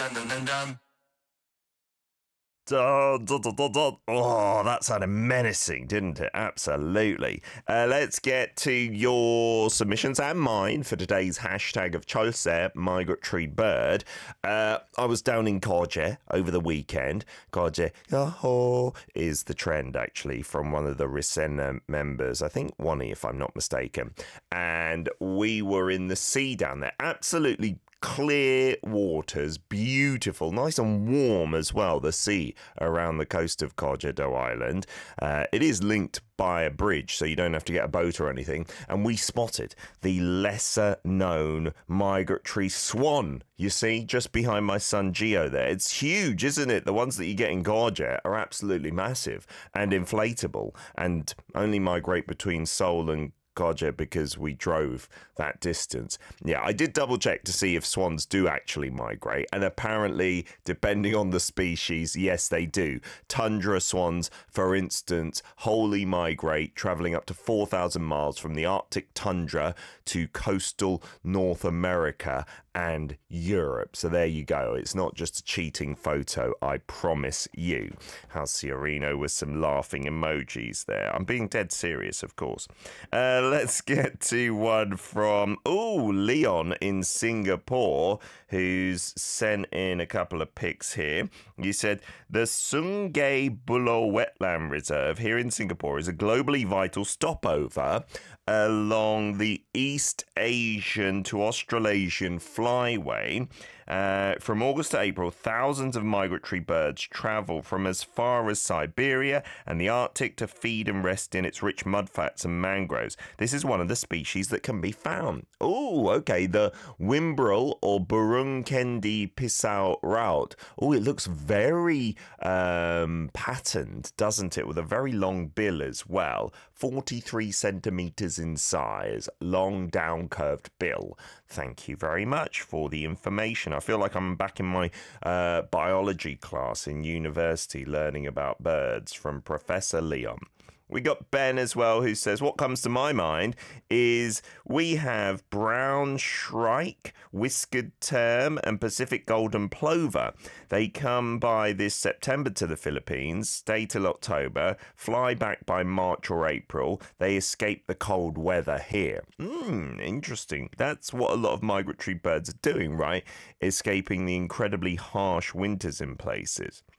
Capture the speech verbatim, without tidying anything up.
dun dun dun dun. Dun, dun, dun, dun, dun. Oh, that sounded menacing, didn't it? Absolutely. Uh, let's get to your submissions and mine for today's hashtag of Cholse, migratory bird. Uh, I was down in Korje over the weekend. Korje, yaho, is the trend, actually, from one of the Risena members. I think Wani, if I'm not mistaken. And we were in the sea down there. Absolutely clear waters, beautiful, nice and warm as well, the sea around the coast of Korje Island. Uh, it is linked by a bridge, so you don't have to get a boat or anything. And we spotted the lesser known migratory swan, you see, just behind my son Gio there. It's huge, isn't it? The ones that you get in Korje are absolutely massive and inflatable and only migrate between Seoul and Korje because we drove that distance. Yeah, I did double check to see if swans do actually migrate, and apparently, depending on the species, yes, they do. Tundra swans, for instance, wholly migrate, traveling up to four thousand miles from the Arctic tundra to coastal North America and Europe. So there you go. It's not just a cheating photo, I promise you. Halciorino with some laughing emojis there. I'm being dead serious, of course. Uh, let's get to one from, oh, Leon in Singapore, who's sent in a couple of pics here. You said, the Sungai Buloh Wetland Reserve here in Singapore is a globally vital stopover along the East Asian to Australasian flyway. Uh, from August to April, thousands of migratory birds travel from as far as Siberia and the Arctic to feed and rest in its rich mudflats and mangroves. This is one of the species that can be found. Oh, okay, the Wimbrel or Burung Kendi Pisau route. Oh, it looks very um, patterned, doesn't it? With a very long bill as well. forty-three centimetres in size, long down curved bill. Thank you very much for the information. I feel like I'm back in my uh, biology class in university learning about birds from Professor Leon. We got Ben as well, who says, what comes to my mind is we have brown shrike, whiskered term, and Pacific golden plover. They come by this September to the Philippines, stay till October, fly back by March or April. They escape the cold weather here. Hmm, interesting. That's what a lot of migratory birds are doing, right? Escaping the incredibly harsh winters in places.